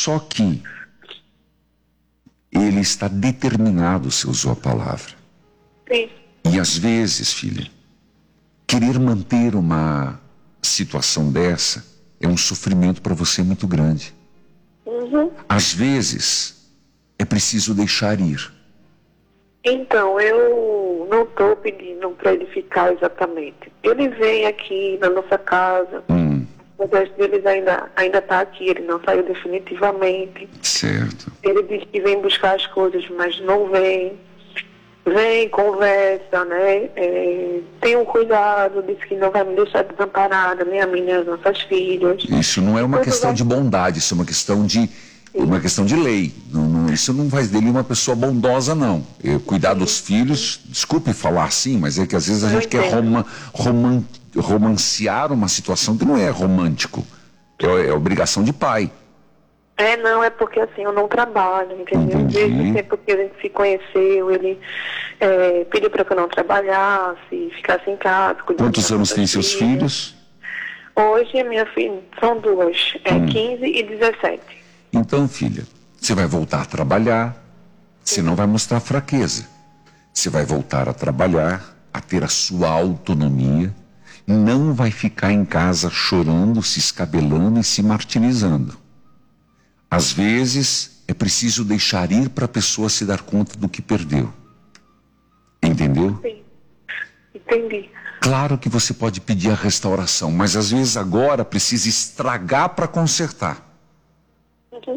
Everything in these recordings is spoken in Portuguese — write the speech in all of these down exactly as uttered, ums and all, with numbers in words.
Só que ele está determinado, você usou a palavra. Sim. E às vezes, filha, querer manter uma situação dessa é um sofrimento para você muito grande. Uhum. Às vezes, é preciso deixar ir. Então, eu não estou pedindo para ele ficar exatamente. Ele vem aqui na nossa casa, Hum, o resto deles ainda ainda está aqui, ele não saiu definitivamente. certo. Ele diz que vem buscar as coisas, mas não vem. Vem, conversa, né? É, tem um cuidado, disse que não vai me deixar desamparada, nem a mim, nem as nossas filhas. Isso não é uma Tudo questão vai- de bondade, isso é uma questão de, uma questão de lei. Não, não, isso não faz dele uma pessoa bondosa, não. Eu, cuidar dos filhos, desculpe falar assim, mas é que às vezes a Eu gente quer entendo. roma, roman, romancear uma situação que não é romântico. É, é obrigação de pai. É, não, é porque assim, eu não trabalho, entendeu? Entendi. Desde o tempo que a gente se conheceu, ele é, pediu para que eu não trabalhasse, ficasse em casa, cuidando Quantos das anos nossas têm seus filhos? Hoje a minha filha, são duas, é Hum. quinze e dezessete. Então, filha, você vai voltar a trabalhar, você não vai mostrar fraqueza. Você vai voltar a trabalhar, a ter a sua autonomia, não vai ficar em casa chorando, se escabelando e se martirizando. Às vezes, é preciso deixar ir para a pessoa se dar conta do que perdeu. Entendeu? Sim, entendi. Claro que você pode pedir a restauração, mas às vezes agora precisa estragar para consertar. Uhum.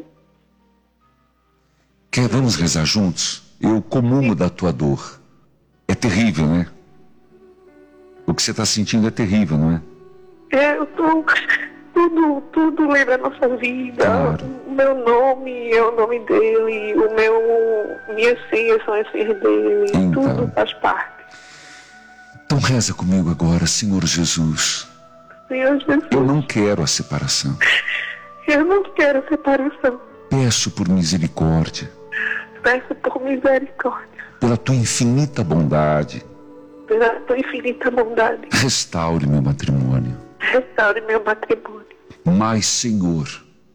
Quer, vamos rezar juntos? Eu comungo da tua dor. É terrível, né? O que você está sentindo é terrível, não é? É, eu tô... Tudo, tudo lembra a nossa vida. Claro. O meu nome é o nome dele, o meu... Minhas senhas são as senhas dele, Então. tudo faz parte. Então reza comigo agora, Senhor Jesus. Senhor Jesus, Eu não quero a separação. eu não quero separação. Peço por misericórdia, Peço por misericórdia, pela tua infinita bondade, pela tua infinita bondade. restaure meu matrimônio. Restaure meu matrimônio. Mas, Senhor,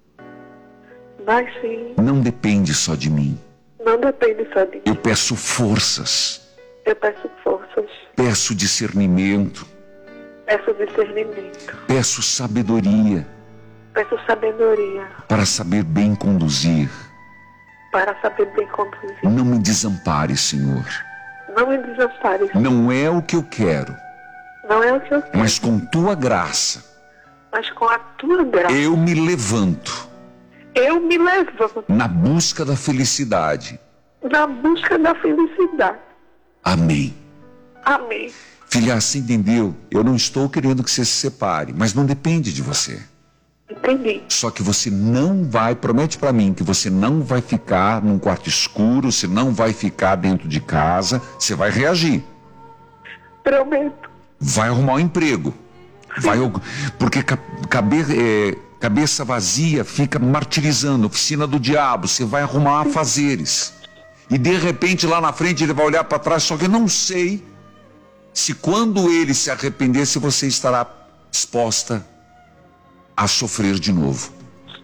Mas sim, não depende só de mim. não depende só de mim. Eu peço forças, Eu peço forças, peço discernimento, peço discernimento, peço sabedoria peço sabedoria para saber bem conduzir. para saber bem conduzir. Não me desampare, Senhor. Não me desampare, Não é o que eu quero, não é o que eu quero, mas com tua graça mas com a tua graça eu me levanto eu me levanto na busca da felicidade. na busca da felicidade. Amém. Amém. Filha, você entendeu? Eu não estou querendo que você se separe, mas não depende de você. Entendi. Só que você não vai, promete pra mim que você não vai ficar num quarto escuro, você não vai ficar dentro de casa, você vai reagir. Prometo. Vai arrumar um emprego. Vai, porque cabe, é, cabeça vazia fica martirizando, oficina do diabo, você vai arrumar afazeres. E de repente lá na frente ele vai olhar para trás, só que eu não sei se quando ele se arrepender, se você estará disposta a sofrer de novo.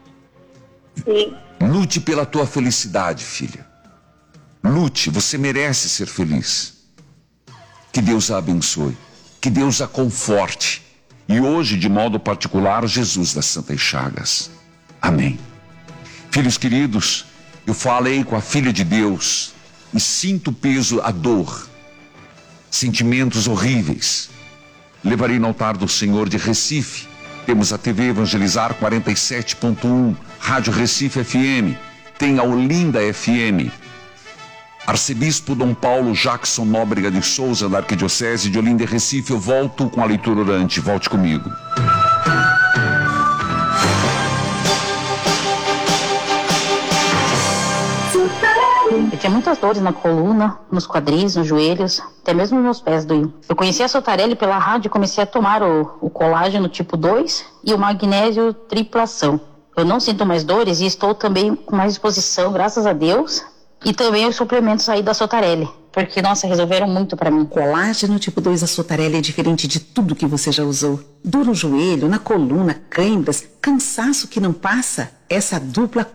Sim. Lute pela tua felicidade, filha. Lute, você merece ser feliz. Que Deus a abençoe. Que Deus a conforte. E hoje, de modo particular, Jesus das Santas Chagas. Amém. Filhos queridos, eu falei com a filha de Deus e sinto o peso, a dor, sentimentos horríveis. Levarei no altar do Senhor de Recife. Temos a T V Evangelizar quarenta e sete ponto um, Rádio Recife F M, tem a Olinda F M. Arcebispo Dom Paulo Jackson Nóbrega de Souza, da Arquidiocese de Olinda e Recife. Eu volto com a leitura orante. Volte comigo. Eu tinha muitas dores na coluna, nos quadris, nos joelhos, até mesmo nos meus pés doíam. Eu conheci a Sotarelli pela rádio e comecei a tomar o, o colágeno tipo dois e o magnésio triplação. Eu não sinto mais dores e estou também com mais disposição, graças a Deus. E também os suplementos aí da Sotarelli, porque, nossa, resolveram muito pra mim. Colágeno tipo dois da Sotarelli é diferente de tudo que você já usou. Dor no joelho, na coluna, câimbras, cansaço que não passa. Essa dupla